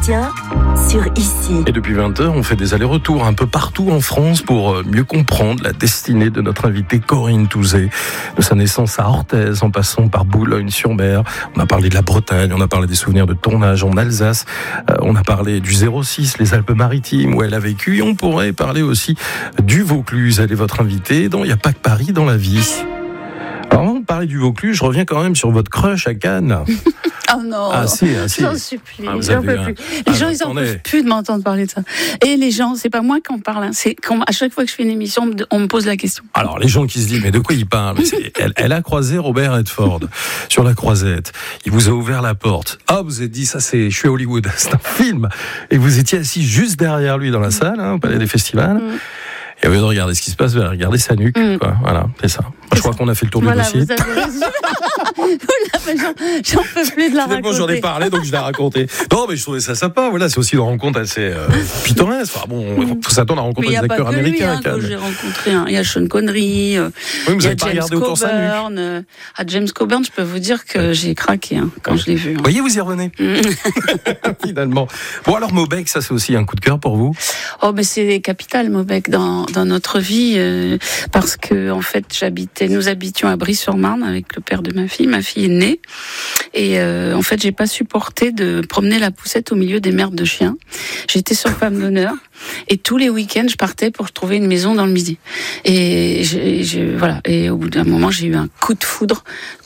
Entretien sur Ici. Et depuis 20h, on fait des allers-retours un peu partout en France pour mieux comprendre la destinée de notre invitée Corinne Touzé. De sa naissance à Orthez, en passant par Boulogne-sur-Mer. On a parlé de la Bretagne, on a parlé des souvenirs de tournage en Alsace. On a parlé du 06, les Alpes-Maritimes, où elle a vécu. Et on pourrait parler aussi du Vaucluse. Elle est votre invitée dans Il n'y a pas que Paris dans la vie. Alors, avant de parler du Vaucluse, je reviens quand même sur votre crush à Cannes. Oh non, j'en supplie, j'en peux plus. Les gens, ils en peuvent plus de m'entendre parler de ça. Et les gens, c'est pas moi qui en parle, hein. C'est quand, à chaque fois que je fais une émission, on me pose la question. Alors, les gens qui se disent, mais de quoi il parle? Elle a croisé Robert Redford sur la croisette. Il vous a ouvert la porte. Ah, vous avez dit, ça c'est, je suis à Hollywood, c'est un film. Et vous étiez assis juste derrière lui dans la salle, hein, au Palais des Festivals. Et au lieu de regarder ce qui se passe, vous allez regarder sa nuque, quoi. Voilà, c'est ça. Je crois qu'on a fait le tour du dossier. Vous avez raison. J'en peux plus de la raconter. J'en ai parlé, donc je l'ai raconté. Non, mais je trouvais ça sympa. Voilà, c'est aussi une rencontre assez pittoresque. Enfin bon, il faut s'attendre à rencontrer des acteurs américains. Que j'ai rencontré. Il y a Sean Connery, il y a James Coburn. À James Coburn, je peux vous dire que j'ai craqué quand je l'ai vu. Vous voyez, vous y revenez. Finalement. Bon, alors Maubec, ça c'est aussi un coup de cœur pour vous? Oh, mais c'est capital, Maubec, dans notre vie, parce que en fait, nous habitions à Brie-sur-Marne avec le père de ma fille. Ma fille est née et en fait, j'ai pas supporté de promener la poussette au milieu des merdes de chiens. J'étais sur femme d'honneur et tous les week-ends, je partais pour trouver une maison dans le Midi. Et voilà. Et au bout d'un moment, j'ai eu un coup de foudre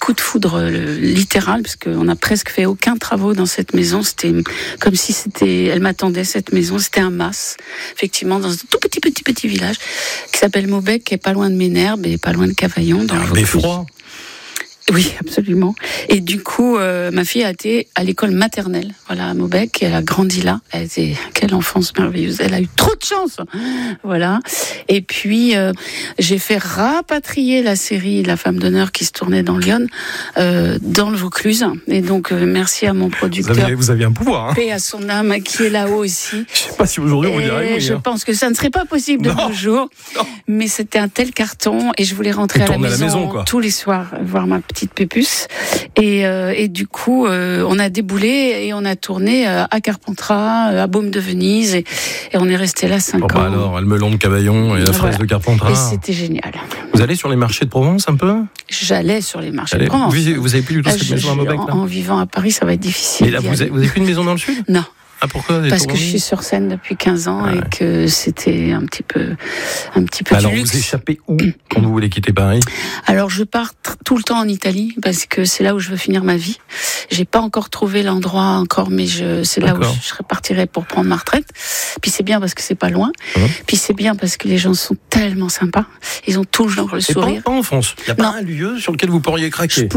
littéral, parce qu'on n'a presque fait aucun travaux dans cette maison. C'était comme si elle m'attendait, cette maison. C'était un mas, effectivement, dans un tout petit village qui s'appelle Maubec, qui est pas loin de Ménherbe et pas loin de Cavaillon, dans le Vaucluse. Beffroi. Oui, absolument. Et du coup, ma fille a été à l'école maternelle, voilà, à Maubec, et elle a grandi là. Quelle enfance merveilleuse. Elle a eu trop de chance. Voilà. Et puis, j'ai fait rapatrier la série La Femme d'honneur qui se tournait dans Lyon, dans le Vaucluse. Et donc, merci à mon producteur. Vous aviez un pouvoir, hein. Paix à son âme, qui est là-haut aussi. Je sais pas si aujourd'hui on dirait oui. Je pense que ça ne serait pas possible de nos jours. Mais c'était un tel carton, et je voulais rentrer à la maison tous les soirs, voir ma petite Pépus, et du coup on a déboulé et on a tourné à Carpentras, à Baume de Venise, et on est resté là 5 ans. Alors, Almelon de Cavaillon et la fraise de Carpentras. Et c'était génial. Vous allez sur les marchés de Provence un peu? J'allais sur les marchés de Provence. Vous avez plus du tout cette maison à Maubec là? En vivant à Paris, ça va être difficile. Et là, vous avez plus une maison dans le sud? Non. Ah, pourquoi? Parce que je suis sur scène depuis 15 ans et que c'était un petit peu alors, du luxe. vous échappez où quand vous voulez quitter Paris? Alors, je pars tout le temps en Italie parce que c'est là où je veux finir ma vie. J'ai pas encore trouvé l'endroit encore, mais c'est là où je repartirai pour prendre ma retraite. Puis c'est bien parce que c'est pas loin. Puis c'est bien parce que les gens sont tellement sympas. Ils ont toujours le sourire. Pas en France. Il y a pas un lieu sur lequel vous pourriez craquer? Je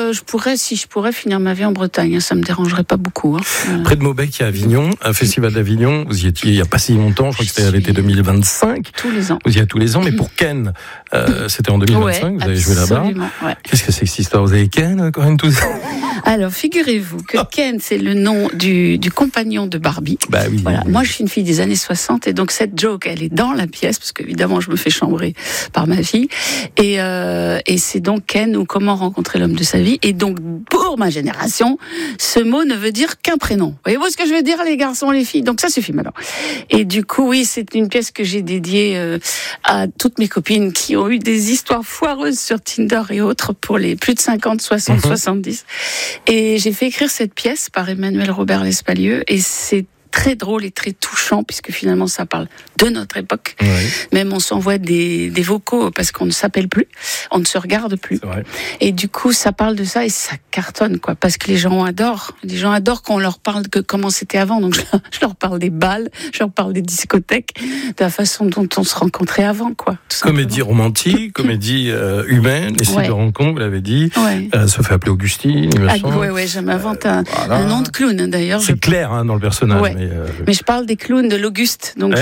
pourrais finir ma vie en Bretagne. Ça me dérangerait pas beaucoup. Près de Maubec, il y a Avignon, un festival d'Avignon. Vous y étiez il y a pas si longtemps. Je crois que c'était à l'été 2025. Tous les ans. Vous y êtes tous les ans, mais pour Ken, c'était en 2025. Vous avez joué là-bas. Ouais. Qu'est-ce que c'est que cette histoire? Vous avez Ken, Corinne Touzé? Alors, figurez-vous que Ken, c'est le nom du compagnon de Barbie. Bah oui. Voilà. Moi, je suis une fille des années 60, et donc cette joke, elle est dans la pièce, parce qu'évidemment, je me fais chambrer par ma fille. Et c'est donc Ken, ou comment rencontrer l'homme de sa vie. Et donc, pour ma génération, ce mot ne veut dire qu'un prénom. Voyez-vous ce que je veux dire, les garçons, les filles? Donc ça suffit maintenant. Et du coup, oui, c'est une pièce que j'ai dédiée à toutes mes copines qui ont eu des histoires foireuses sur Tinder et autres pour les plus de 50, 60, 70. Et j'ai fait écrire cette pièce par Emmanuel Robert Lespalieux, et c'est très drôle et très touchant, puisque finalement ça parle de notre époque. Oui. Même on s'envoie des vocaux parce qu'on ne s'appelle plus, on ne se regarde plus. Et du coup ça parle de ça et ça cartonne, quoi, parce que les gens adorent qu'on leur parle de comment c'était avant. Donc je leur parle des balles, je leur parle des discothèques, de la façon dont on se rencontrait avant, quoi. Comédie romantique, comédie humaine, et de rencontre, vous l'avez dit. Se fait appeler Augustine, il me semble. Ouais, je m'invente un nom de clown, d'ailleurs. C'est clair, dans le personnage. Ouais. Mais je parle des clowns de l'Auguste. Donc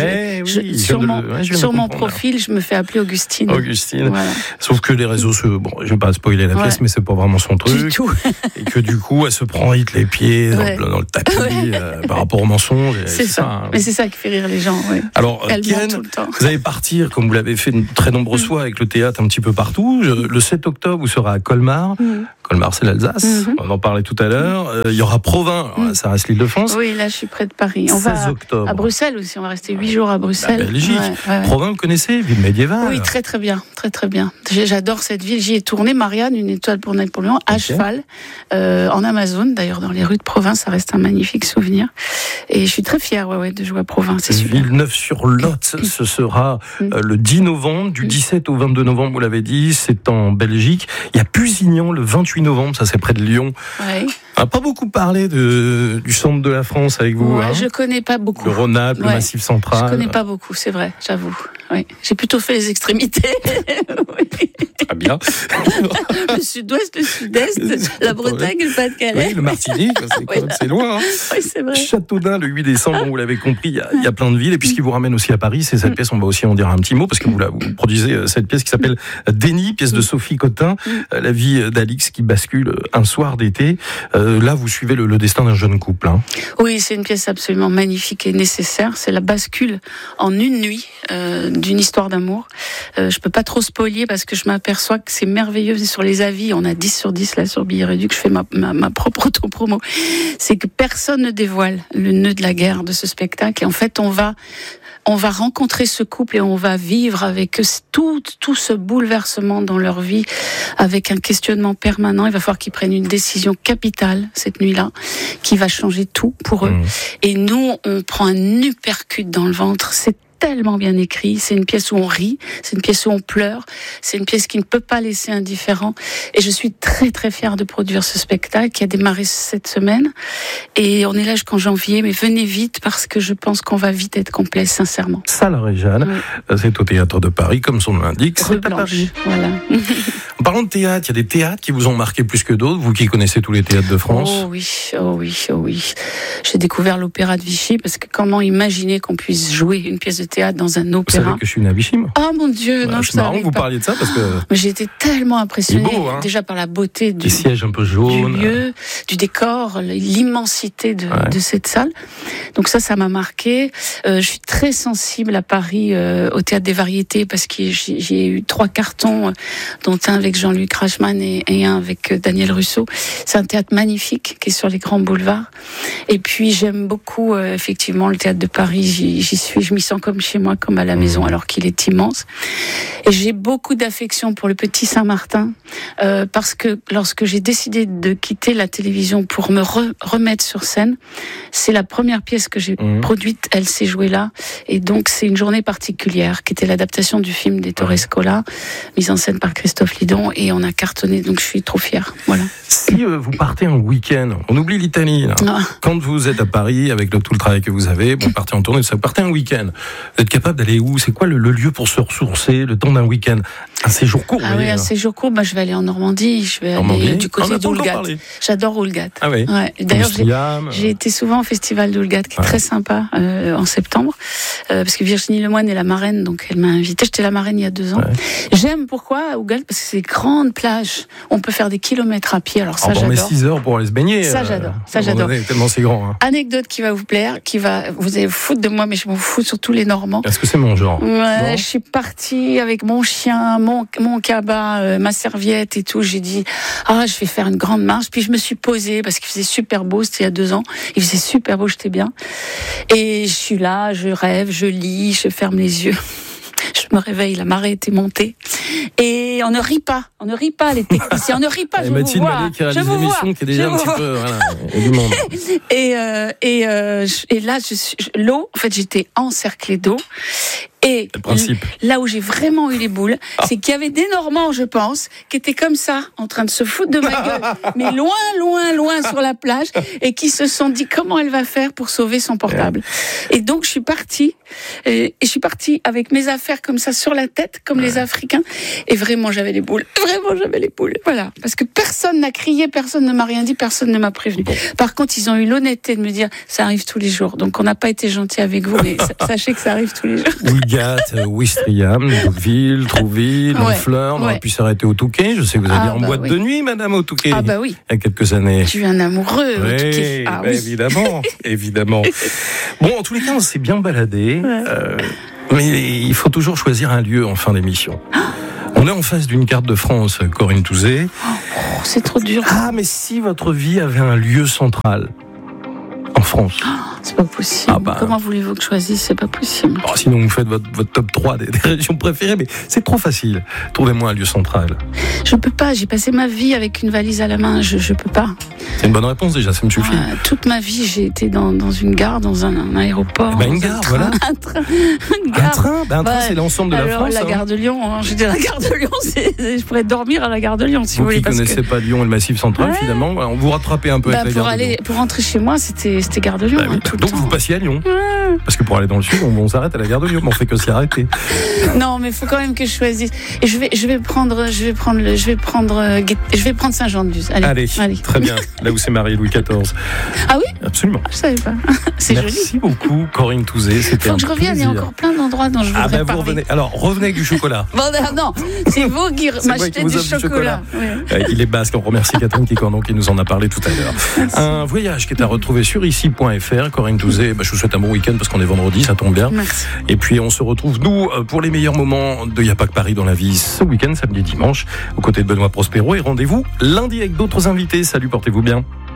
sur mon profil, je me fais appeler Augustine. Voilà. Sauf que les réseaux, je vais pas spoiler la pièce, mais c'est pas vraiment son truc. Du tout. Et que du coup, elle se prend vite les pieds dans le tapis par rapport au mensonge. C'est ça. Mais c'est ça qui fait rire les gens. Ouais. Alors, Ken, vous allez partir, comme vous l'avez fait de très nombreuses fois avec le théâtre un petit peu partout. Le 7 octobre, vous serez à Colmar. Colmar, c'est l'Alsace. On en parlait tout à l'heure. Il y aura Provins, alors, ça reste l'Île-de-France. Oui, là, je suis près de Paris. On 16 va octobre. à Bruxelles aussi. On va rester 8 jours à Bruxelles. La Belgique. Ouais. Provins, vous connaissez, ville médiévale. Oui, très très bien, très très bien. J'adore cette ville. J'y ai tourné, Marianne, une étoile pour Napoléon, à cheval, en Amazone. D'ailleurs, dans les rues de Provins, ça reste un magnifique souvenir. Et je suis très fière, de jouer à Provins. C'est super. Villeneuve-sur-Lot, ce sera le 10 novembre, du 17 au 22 novembre, vous l'avez dit. C'est en Belgique. Il y a Pusignan le 28 novembre, ça c'est près de Lyon. Ouais. On n'a pas beaucoup parlé du centre de la France avec vous. Ouais, je connais pas beaucoup. Le Rhône-Alpes, le Massif central. Je connais pas beaucoup, c'est vrai, j'avoue. Oui. J'ai plutôt fait les extrémités. Oui. Très bien. Le sud-ouest, le sud-est, la Bretagne, le Pas-de-Calais. Oui, le Martinique, c'est loin. Hein. Oui, c'est vrai. Châteaudun, le 8 décembre, vous l'avez compris, il y a plein de villes. Et puis ce qui vous ramène aussi à Paris, c'est cette pièce, on va aussi en dire un petit mot, parce que vous produisez cette pièce qui s'appelle Déni, pièce de Sophie Cotin, la vie d'Alix qui bascule un soir d'été. Là, vous suivez le destin d'un jeune couple. Hein. Oui, c'est une pièce absolument magnifique et nécessaire. C'est la bascule en une nuit d'une histoire d'amour. Je peux pas trop spoiler parce que je m'aperçois que c'est merveilleux sur les avis. On a 10 sur 10 là sur Billet Réduc. Je fais ma propre auto-promo. C'est que personne ne dévoile le nœud de la guerre de ce spectacle. Et en fait, on va rencontrer ce couple et on va vivre avec eux tout ce bouleversement dans leur vie, avec un questionnement permanent. Il va falloir qu'ils prennent une décision capitale cette nuit-là, qui va changer tout pour eux. Et nous, on prend un uppercut dans le ventre. C'est tellement bien écrit, c'est une pièce où on rit, c'est une pièce où on pleure, c'est une pièce qui ne peut pas laisser indifférent. Et je suis très très fière de produire ce spectacle qui a démarré cette semaine. Et on est là jusqu'en janvier, mais venez vite parce que je pense qu'on va vite être complet, sincèrement. Salle Réjane, c'est au Théâtre de Paris, comme son nom l'indique, c'est à Paris. Voilà. En parlant de théâtre, il y a des théâtres qui vous ont marqué plus que d'autres, vous qui connaissez tous les théâtres de France. Oh oui. J'ai découvert l'opéra de Vichy parce que comment imaginer qu'on puisse jouer une pièce de théâtre dans un opéra. Vous savez que je suis né à Vichy, moi. Oh mon Dieu, non, je savais pas. C'est marrant que vous parliez de ça parce que... Mais j'ai été tellement impressionnée, beau, hein, déjà par la beauté des sièges un peu jaunes, du lieu, du décor, l'immensité de cette salle. Donc ça m'a marqué. Je suis très sensible à Paris, au Théâtre des Variétés, parce que j'ai eu 3 cartons, dont un avec Jean-Luc Reichmann et un avec Daniel Russo. C'est un théâtre magnifique qui est sur les grands boulevards. Et puis j'aime beaucoup effectivement le Théâtre de Paris. J'y suis, je m'y sens comme chez moi, comme à la maison, alors qu'il est immense. Et j'ai beaucoup d'affection pour le Petit Saint-Martin, parce que lorsque j'ai décidé de quitter la télévision pour me remettre sur scène, c'est la première pièce que j'ai produite, elle s'est jouée là. Et donc c'est une journée particulière, qui était l'adaptation du film d'Ettore Scola, mise en scène par Christophe Lidon, et on a cartonné, donc je suis trop fière. Voilà. Si vous partez en week-end, on oublie l'Italie, là. Quand vous êtes à Paris, avec tout le travail que vous avez, vous partez en tournée, vous partez un week-end, vous êtes capable d'aller où? C'est quoi le lieu pour se ressourcer, le temps d'un week-end? Un séjour court, un séjour court, je vais aller en Normandie, je vais aller du côté d'Oulgat. J'adore Oulgat. Ah oui. Ouais. D'ailleurs, j'ai été souvent au festival d'Oulgat, qui est très sympa, en septembre, parce que Virginie Lemoine est la marraine, donc elle m'a invitée. J'étais la marraine il y a 2 ans. J'aime pourquoi Oulgat? Parce que c'est des grandes plages. On peut faire des kilomètres à pied, alors ça j'adore. On met 6 heures pour aller se baigner. Ça j'adore. Ça j'adore. Tellement c'est grand. Hein. Anecdote qui va vous plaire, vous allez vous foutre de moi, mais je m'en fous surtout les Normands. Est-ce que c'est mon genre? Ouais, je suis partie avec mon chien, mon cabas, ma serviette et tout. J'ai dit, je vais faire une grande marche. Puis je me suis posée parce qu'il faisait super beau. C'était il y a 2 ans. Il faisait super beau, j'étais bien. Et je suis là, je rêve, je lis, je ferme les yeux. Je me réveille, la marée était montée. Et on ne rit pas les techniciens, on ne rit pas, je vous vois. Qui réalise l'émission qui est déjà un petit peu, voilà, il y a du monde. Et là, l'eau, en fait, j'étais encerclée d'eau. Et là où j'ai vraiment eu les boules, c'est qu'il y avait des Normands, je pense, qui étaient comme ça, en train de se foutre de ma gueule, mais loin sur la plage, et qui se sont dit comment elle va faire pour sauver son portable. Et donc je suis partie avec mes affaires comme ça sur la tête, comme les Africains, et vraiment j'avais les boules. Voilà, parce que personne n'a crié, personne ne m'a rien dit, personne ne m'a prévenu. Par contre, ils ont eu l'honnêteté de me dire ça arrive tous les jours. Donc on n'a pas été gentil avec vous, mais sachez que ça arrive tous les jours. Oulgat, Ouistreham, Deauville, Trouville, Honfleur, on aurait pu s'arrêter au Touquet. Je sais que vous alliez en boîte de nuit, madame, au Touquet. Ah bah oui. Il y a quelques années. Je suis un amoureux au Touquet. Évidemment. Bon, en tous les cas, on s'est bien baladé. Mais il faut toujours choisir un lieu en fin d'émission. On est en face d'une carte de France, Corinne Touzé. Oh, c'est trop dur. Ah, mais si votre vie avait un lieu central en France. C'est pas possible. Ah bah. Comment voulez-vous que je choisisse? C'est pas possible. Oh, sinon, vous faites votre top 3 des régions préférées, mais c'est trop facile. Trouvez-moi un lieu central. Je peux pas. J'ai passé ma vie avec une valise à la main. Je peux pas. C'est une bonne réponse déjà, ça me suffit. Toute ma vie, j'ai été dans une gare, dans un aéroport. Une gare, train, voilà. Un train. Un train, c'est l'ensemble de la France. La gare de Lyon. Je dis la gare de Lyon, je pourrais dormir à la gare de Lyon si vous voulez. Vous qui connaissez pas Lyon et le Massif Central, finalement, on vous rattrapez un peu avec la gare de Lyon. Pour rentrer chez moi, c'était gare de Lyon. Tout donc le temps. vous passiez à Lyon. Parce que pour aller dans le sud, on s'arrête à la gare de Lyon, mais on fait que s'y arrêter. Non, mais il faut quand même que je choisisse. Et je vais prendre Saint-Jean-de-Luz. Allez, très bien. Là où s'est marié Louis XIV. Ah oui? Absolument. Je savais pas. C'est joli. Merci beaucoup, Corinne Touzé. C'était faut que je revienne. Il y a encore plein d'endroits dont je voudrais parler. Vous revenez. Alors, revenez avec du chocolat. Non, c'est vous qui m'achetez du chocolat. Oui. Il est basque. On remercie Catherine Kicornon qui nous en a parlé tout à l'heure. Merci. Un voyage qui est à retrouver sur ici.fr. Corinne Touzé, je vous souhaite un bon week-end parce qu'on est vendredi, ça tombe bien. Merci. Et puis on se retrouve, nous, pour les meilleurs moments de Y'a pas que Paris dans la vie ce week-end, samedi et dimanche, aux côtés de Benoît Prospero. Et rendez-vous lundi avec d'autres invités. Salut, portez-vous bien.